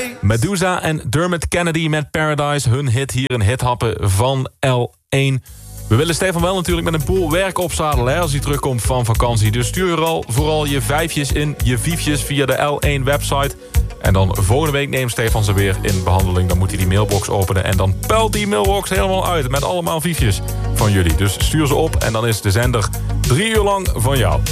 Medusa en Dermot Kennedy met Paradise. Hun hit hier, een hithappen van L1. We willen Stefan wel natuurlijk met een boel werk opzadelen hè, als hij terugkomt van vakantie. Dus stuur vooral je vijfjes in, je viefjes via de L1 website. En dan volgende week neemt Stefan ze weer in behandeling. Dan moet hij die mailbox openen en dan pelt die mailbox helemaal uit met allemaal viefjes van jullie. Dus stuur ze op en dan is de zender 3 uur lang van jou.